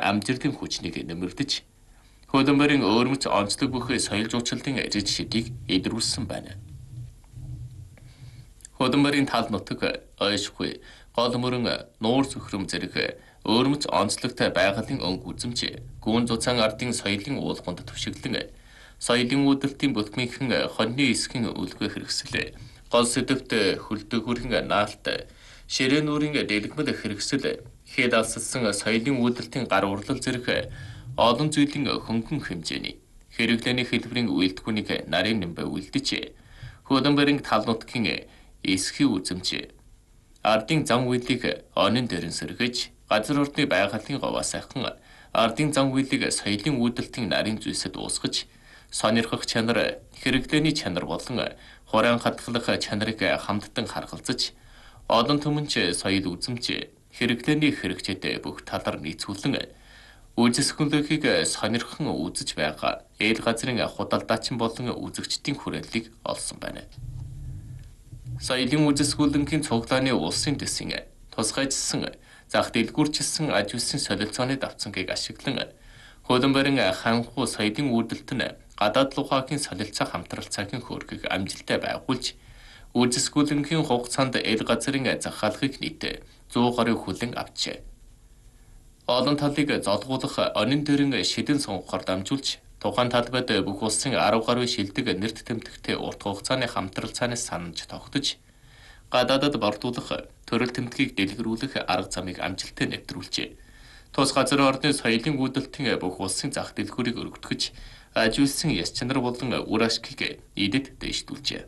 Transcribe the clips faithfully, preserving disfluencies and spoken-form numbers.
амжилтын хүчнийг нэмэгдэж хөлбөмбөрийн өөрмөц онцлог бүхий соёл жуулчлалын жиж шидийг илрүүлсэн байна. Хөлбөмбөрийн тал нутаг ойшгүй гол мөрөн нуур зөвхрөм зэрэг өөрмөц онцлогтой байгалийн өнгө үзэмж гүн зузаан ардын соёлын уулганд түшиглэн соёлын үүдэлтийн бүлгмийнхэн хоньны эсхийн үлгэ хэрэгсэл гол сэдвт хөлдөгөрийн наалт ширээ нүрийн дэлгэмэл хэрэгсэл хэд алссан соёлын үүдэлтийн гар урлал зэрэг олон зүйлийн хөнгөн хэмжээний хэрэглээний хэлбэрийн үйлдэлгүүнийг нарийн нэмбэ үлдэж хөлбөмбөрийн тал нутгийн эсхийн үзэмж ардын зам үйлийг онин дээрэн сэргэж газар орны байгалийн говаа сайхан ардын зам үйлийг соёлын үүдэлтийн нарийн зүйлсэд уусгаж сонирхох чанар хэрэглээний чанар болон хураан хатгалах чанарыг хамттан харгалзаж олон түмэнч соёл үзэмж хэрэглээний хэрэгцээтэй бүх талаар нийцүүлэн үзэсгэлэнхийг сонирхон үзэж байгаа ээл газрын худалдаачин болон үзэгчдийн хүрээллийг олсон байна. Соёлын үзэсгэлэнхийн цуглааны улсын дэсийн тусгайчсан зах дэлгүүрчилсэн аж үйлсийн солилцооны давцангийг ашиглан хөлбөмбөрийн ханху соёлын үүдэлт нь гадаад лугагийн солилцоо хамтралцаагийн хөөргийг амжилттай байгуулж үзэсгэлэнхийн хугацаанд ээл газрын захиалгыг нийт зуун гаруй хүлээн авчээ. Олон талыг золгуулах онин дээрэн шидэн сонгохоор дамжуулж тухайн талбайд бүх улсын арав гаруй шилдэг нэрт тэмдэгтэй урт хугацааны хамтралцаанаас санаж тогтож гадаадад бордуулах төрөл тэмдгийг дэлгэрүүлэх арга замыг амжилттай нэвтрүүлжээ. Тус газар орны соёлын үүдэлтийн бүх улсын зах дэлгүүрийг өргөтгөж аж үйлсийн яс чанар болон үр ашгийг идэд дэвшүүлжээ.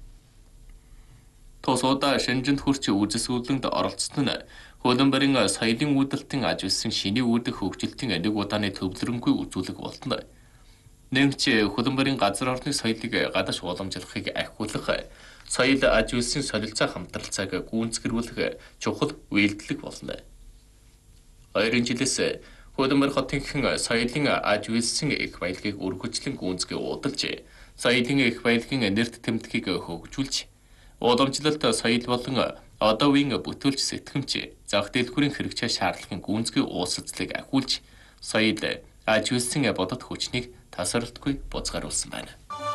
Тус удаа шинжэнд хүрч үзэсгэлэнд оролцсон нь хөлбөмбөрийн соёлын үүдэлтийн аж үйлсийн шиний үүдэх хөгжилтийн нэг удааны төвлөрөнгүй үзүүлэг болно. Нэгч хөлбөмбөрийн газар орны соёлыг гадаж уламжлахыг ахиулах соёл аж үйлсийн солилцоо хамтралцааг гүйцэтгэрүүлэх чухал үйлдэлэг болно. Хоёрын жилээс хөлбөмбөр хотынхан соёлын аж үйлсийн их баялагийг үргэлжлэн гүйцэтгэж уудалж соёлын их баялагын нэрт тэмдгийг хөгжүүлж уламжлалт соёл болон одоо үеийн бүтээлч сэтгэмж зах дэлгүүрийн хэрэгцээ шаардлагын гүйцэтгэх уулсцлыг ахиулж соёл аж үйлсийн бодод хүчнийг тасралтгүй буцааруулсан байна.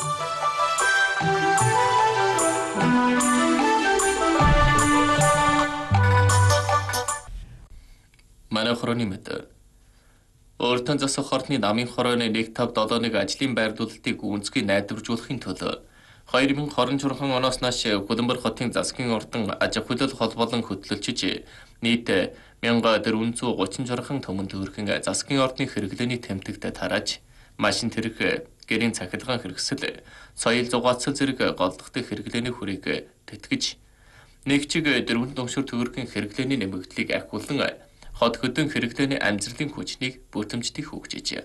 Манай хорооны мэд Өөртөө засах орны намын хорооны нэг тав долооныг ажлын байрлуулалтыг гүйцэтгэж найдваржуулахын төлөө хоёр мянга хорин чурхан оноос нааш Хөлбөмбөр хотын засгийн ордон аж ахуйлал холбоолон хөтлөлчиж нийт мянга дөрвөн зуун гучин чурхан төмөн төгрөгийн засгийн ордны хэрэглээний тэмдэгт тарааж машин тэрэг гэрийн цахилгаан хэрэгсэл соёл зугаацал зэрэг голдохтой хэрэглээний хүрийг тэтгэж нэг чиг дөрвөн дуншир төгрөгийн хэрэглээний нэмэгдлийг ахиулан хот хөдөн хэрэглээний амжилтын хүчнийг бүтэмжтэй хөгжиж.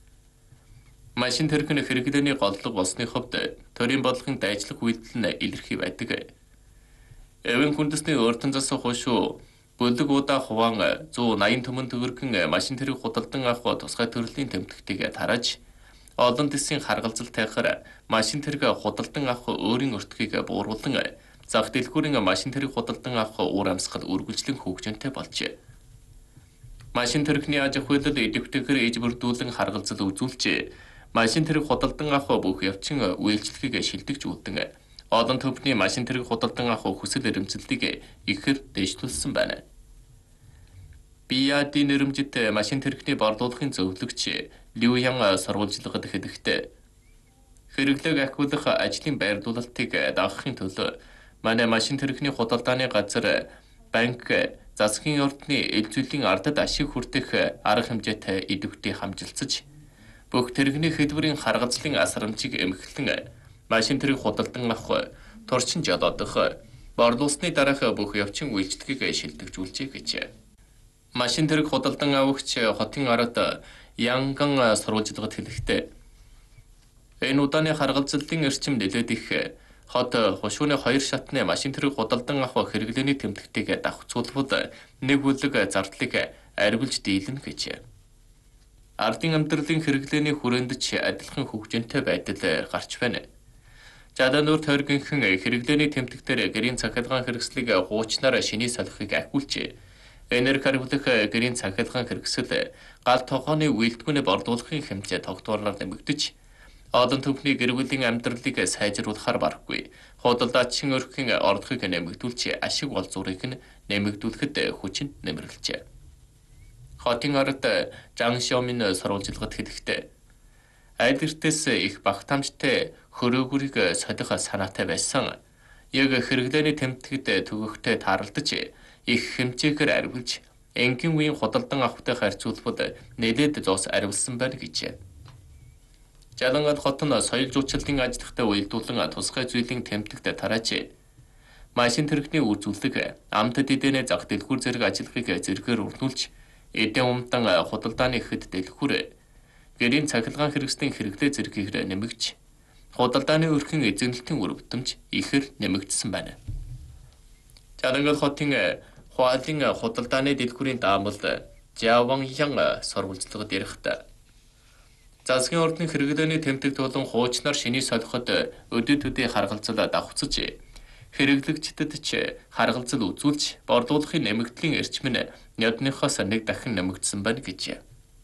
Машин тэрэгний хэрэглээний голлог болсны хувьд төрийн бодлогын дайчлах үйлдэл нь илэрхий байдаг. Эвэн хүндэсний өөртөө засах хошуу бүлэг удаа хуваан зуун наян төмөн төгрөгийн машин тэрэг худалдан авах тусгай төрлийн тэмдэгтийг тарааж олон дэсийн харгалзал тайхаар машин тэрэг худалдан авах өөрийн өртгийг бууруулан зах дэлгүүрийн машин тэрэг худалдан авах уур амьсгал үргэлжлэн хөгжинтэй болжээ. Машин тэрэгний аж ахуйлал идэвхтэйгээр ээж бүрдүүлэн харгалзал үзүүлж машин тэрэг худалдан авах бүх явчин үйлчлэгийг шилдэгч үлдэн олон төвхний машин тэрэг худалдан авах хүсэл эрмэлзлийг ихээр дэвшлүүлсэн байна. би эй ди нэрмжит машин тэрэгний борлуулахын зөвлөгч Люян сурвалжлагад хэдэгтээ хэрэглээг ахиулах ажлын байрлуулалтыг даахын төлөө манай машин тэрэгний худалдааны газар банк засгийн ордны эл зүйлийн ардад ашиг хүртэх арга хэмжээтэй идэвхтэй хамжилцаж бүх тэрэгний хэлбэрийн харгалзлын асрамжийг эмхлэн машин тэрэг худалдан авах турчин жолоодох борлуулсны дараах бүх явчин үйлчлэгийг шилдэгжүүлжээ гэж. Машин тэрэг худалдан авагч хотын ард Янган сурвалжлагад хэлэхдээ энэ удааны харгалзлын эрчим нэлээд их хот хошууны хоёр шатны машин тэрэг худалдан авах хэрэглээний тэмдэгтийг давхцуулбал нэг бүлэг зардлыг арвилж дийлнэ гэж. Ардын амьдралын хэрэглээний хүрээнд ч адилхан хөгжинтэй байдал гарч байна. Жадануур тойргийнхэн хэрэглээний тэмдэгтээр гэрийн цахилгаан хэрэгслийг хуучнаар шиний солихыг ахиулж Энерги хариулах гэрийн цахилгаан хэрэгсэл гал тогооны үйлдвэрний борлуулахын хэмжээ тогтвороор нэмэгдэж, олон түвшний гэр бүлийн амьдралыг сайжруулахаар барахгүй. Худалдаачийн өрхийн орлогыг нэмэгдүүлж, ашиг болзуурыг нь нэмэгдүүлэхэд хүчин нэмэрлэжээ. Хотын ард Жан Шиомин сурвалжилгад хэлэхдээ аль эртээс их багтаамжтай хөрөөгүрийг солих санаатай байсан. Яг хэрэглээний тэмдэгт төгөхтэй тааралдаж, их хэмжээгээр арвилж, энгийн үеийн худалдан авахтай харьцуулбал нэлээд зоос арвилсан байна гэжээ. Жалангад хот нь соёл жуулчлалын ажиллагтаа уялдуулан тусгай зүйлийн тэмдэгт тарааж, машин тэрэгний үйлдвэрлэг, амт дэдэнэ зах дэлгүүр зэрэг ажиллахыг зэргээр өрнүүлж, эдийн умтан худалдааны ихэд дэлгүүр, гэрийн цахилгаан хэрэгслийн хэрэглээ зэргээр нэмэгч, худалдааны өрхийн эзэмлэлтийн үр бүтэмж ихэр нэмэгдсэн байна. Жалангад хотын хуалын худалдааны дэлгүүрийн даамал Жаваньян сурвалжлагад ирэхдээ засгийн ордны хэрэглээний тэмдэгт болон хуучнаар шиний солиход өдөд төдий харгалзал давхцаж, хэрэглэгчдэд ч харгалзал үзүүлж, борлуулахын нэмэгдлийн эрчим нь нядныхоос нэг дахин нэмэгдсэн байна гэжээ.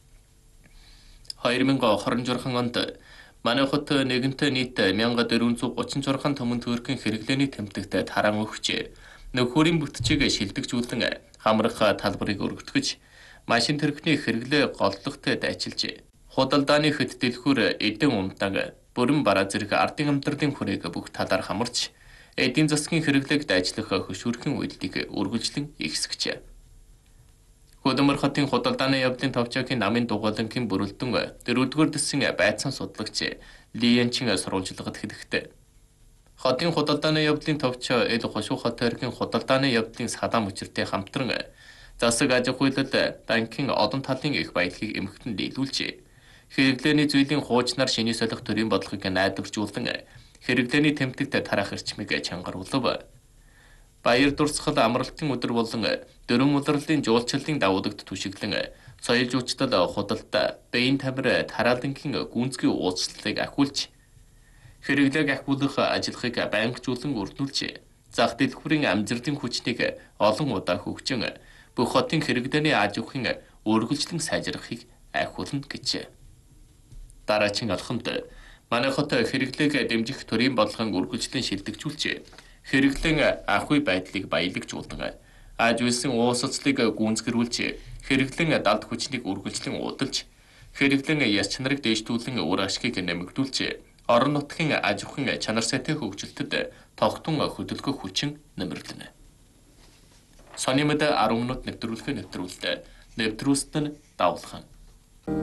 две тысячи двадцать шесть онд манай хот нэгэнтээ нийт one thousand four hundred thirty-six томон төгрөгийн хэрэглээний тэмдэгт тараан өгч, нөхөрийн бүтцийг шилдэгжүүлэн хамрах талбарыг өргөтгөж, машин тэрэгний хэрэглээ голлогт дайчилж, худалдааны хэд дэлгүүр эдийн умтаг, бүрэн бараа зэрэг ардын амьдралын хүрээг бүх талаар хамарч, эдийн засгийн хэрэглээг дайчлах хөшүүрхэн үйлдэлийг үргэлжлэн ихсгэжээ. Хөдөлмөр хотын худалдааны явдлын товчоогийн намын дугуйлангийн бүрэлдэн дөрөвдүгээр дэсийн байцаан судлаагч Ли Янчин сурвалжилгад хэлэхдээ хотын худалдааны явдлын товчоо эл хошуу хот хайргийн худалдааны явдлын садаам учиртай хамтран засаг аж ахуйлал, банкын олон талын их баялагийг эмхтэн дийлүүлж, хэрэглээний зүйлийн хуучнаар шиний солих төрийн бодлогыг найдваржуулан, хэрэглээний тэмдэгт тараах эрчмийг чангаруулв. Баяр дурсгал амралтын өдөр болон дөрвөн улирлын жуулчлалын давуулагт түшиглэн, соёл жуулчлал худалдаа, биеийн тамир тараалангийн гүнзгий уулзалтыг ахиулж, хэрэглээг ахиулах ажиллахыг байнгажуулан өрнүүлж, зах дэлгүүрийн амжилтын хүчнийг олон удаа хөгжин, бүх хотын хэрэглээний аж ахуйн үргэлжлэн сайжрахыг ахиулна гэжээ. Дараагийн алхамд манай хот хэрэглээг дэмжих төрийн бодлогын үргэлжлэн шилдэгжүүлж, хэрэглэн ахуй байдлыг баялагжуулан, аж үйлсийн уусацлыг гүнзгэрүүлж, хэрэглэн далд хүчнийг үргэлжлэн удалж, хэрэглэн яс чанарыг дээшлүүлэн үр ашгийг нэмэгдүүлж, орон нутгийн аж ахуйн чанар сайтай хөгжилтөд тогтун хөдөлгөх хүчин нэмэрлэнэ. Сонимд ten минут нэвтрүүлэх нэвтрүүлэлт нэвтрүүлсэн нь давлхан.